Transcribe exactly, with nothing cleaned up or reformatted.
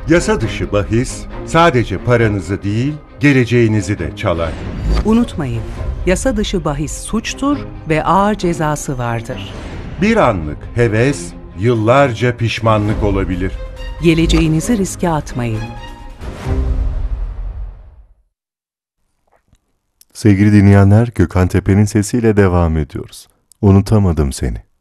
Yasa dışı bahis sadece paranızı değil, geleceğinizi de çalar. Unutmayın, yasa dışı bahis suçtur ve ağır cezası vardır. Bir anlık heves, yıllarca pişmanlık olabilir. Geleceğinizi riske atmayın. Sevgili dinleyenler, Gökhan Tepe'nin sesiyle devam ediyoruz. Unutamadım seni.